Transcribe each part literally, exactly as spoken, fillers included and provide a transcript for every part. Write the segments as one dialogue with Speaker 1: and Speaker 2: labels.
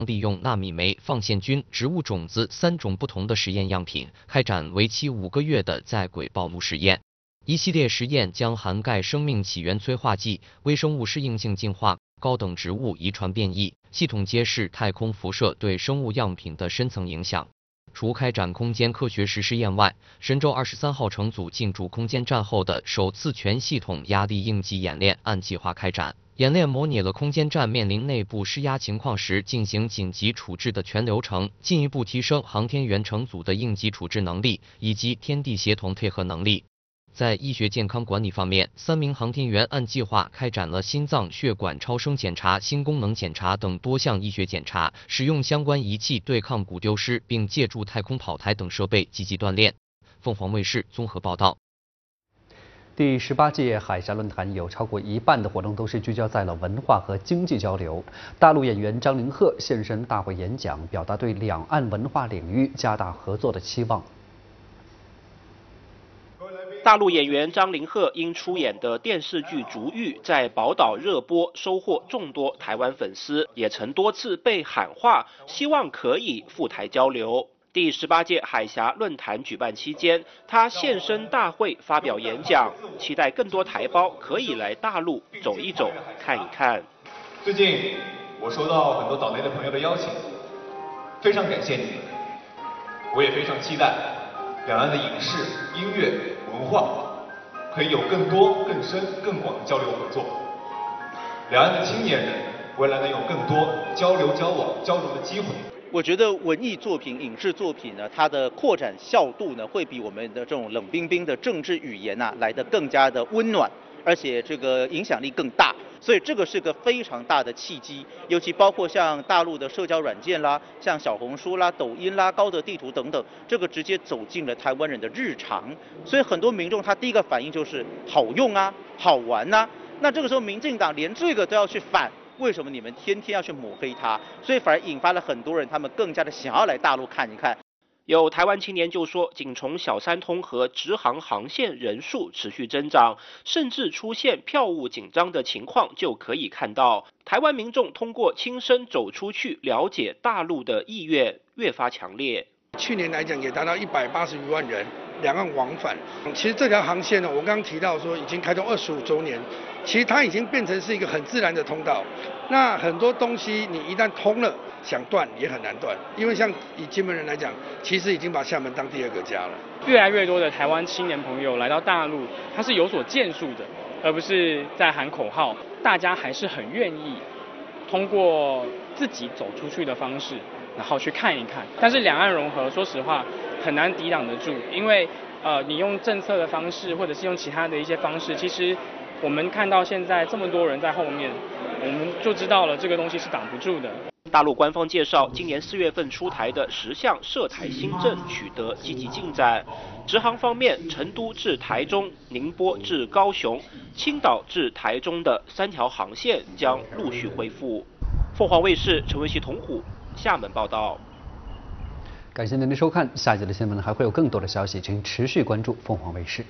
Speaker 1: 利用纳米酶、放线菌、植物种子三种不同的实验样品，开展为期五个月的在轨暴露实验。一系列实验将涵盖生命起源催化剂、微生物适应性进化、高等植物遗传变异、系统揭示太空辐射对生物样品的深层影响。除开展空间科学实试验外，神舟二十三号乘组进驻空间站后的首次全系统压力应急演练按计划开展。演练模拟了空间站面临内部施压情况时进行紧急处置的全流程，进一步提升航天员乘组的应急处置能力以及天地协同配合能力。在医学健康管理方面，三名航天员按计划开展了心脏、血管超声检查、心功能检查等多项医学检查，使用相关仪器对抗骨丢失，并借助太空跑台等设备积极锻炼。凤凰卫视综合报道。
Speaker 2: 第十八届海峡论坛有超过一半的活动都是聚焦在了文化和经济交流。大陆演员张凌赫现身大会演讲，表达对两岸文化领域加大合作的期望。
Speaker 3: 大陆演员张凌赫因出演的电视剧《逐玉》在宝岛热播，收获众多台湾粉丝，也曾多次被喊话，希望可以赴台交流。第十八届海峡论坛举办期间，他现身大会发表演讲，期待更多台胞可以来大陆走一走、看一看。
Speaker 4: 最近我收到很多岛内的朋友的邀请，非常感谢你们，我也非常期待两岸的影视、音乐、文化可以有更多、更深、更广的交流合作。两岸的青年人未来能有更多交流、交往、交流的机会。
Speaker 5: 我觉得文艺作品、影视作品呢，它的扩展效度呢，会比我们的这种冷冰冰的政治语言呐、啊、来得更加的温暖，而且这个影响力更大。所以这个是个非常大的契机，尤其包括像大陆的社交软件啦，像小红书啦、抖音啦、高德地图等等，这个直接走进了台湾人的日常。所以很多民众他第一个反应就是好用啊、好玩啊。那这个时候民进党连这个都要去反。为什么你们天天要去抹黑他？所以反而引发了很多人，他们更加的想要来大陆看一看。
Speaker 3: 有台湾青年就说，仅从小三通和直航航线人数持续增长，甚至出现票务紧张的情况，就可以看到台湾民众通过亲身走出去了解大陆的意愿越发强烈。
Speaker 6: 去年来讲也达到一百八十余万人两岸往返。其实这条航线呢，我刚刚提到说已经开通二十五周年，其实它已经变成是一个很自然的通道。那很多东西你一旦通了，想断也很难断，因为像以金门人来讲，其实已经把厦门当第二个家了。
Speaker 7: 越来越多的台湾青年朋友来到大陆，他是有所建树的，而不是在喊口号。大家还是很愿意通过自己走出去的方式，然后去看一看。但是两岸融合，说实话很难抵挡得住，因为呃，你用政策的方式，或者是用其他的一些方式，其实我们看到现在这么多人在后面，我们就知道了这个东西是挡不住的。
Speaker 3: 大陆官方介绍，今年四月份出台的十项涉台新政取得积极进展。直航方面，成都至台中、宁波至高雄、青岛至台中的三条航线将陆续恢复。凤凰卫视陈文熙、童虎厦门报道。
Speaker 2: 感谢您的收看，下一节的新闻还会有更多的消息，请持续关注凤凰卫视。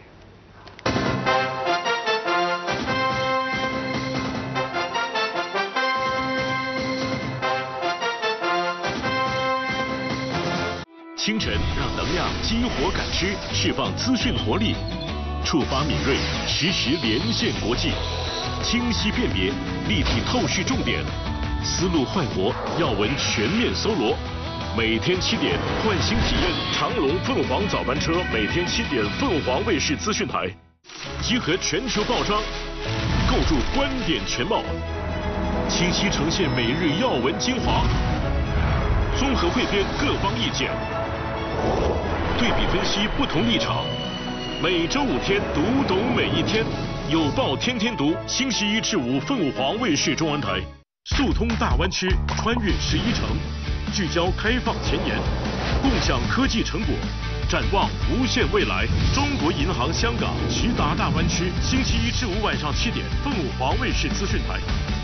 Speaker 8: 清晨让能量激活感知，释放资讯活力，触发敏锐，实时连线国际，清晰辨别，立体透视重点，思路焕活，要闻全面搜罗。每天七点，唤醒体验长龙凤凰早班车，每天七点，凤凰卫视资讯台，集合全球报章，构筑观点全貌，清晰呈现每日要闻精华，综合汇编各方意见。对比分析不同立场，每周五天读懂每一天，有报天天读，星期一至五凤凰卫视中文台，速通大湾区，穿越十一城，聚焦开放前沿，共享科技成果，展望无限未来。中国银行香港，徐达大湾区，星期一至五晚上七点，凤凰卫视资讯台。